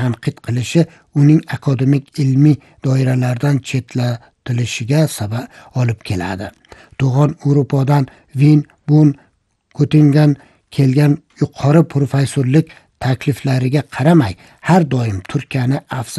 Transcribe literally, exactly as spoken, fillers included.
tanqid qilishi uning akademik ilmiy doiralardan chetlatilishiga sabab olib keladi. To'g'on Yevropadan Vin, Bun, Göttingen kelgan yuqori professorlik takliflariga qaramay har doim Turkiyani afzal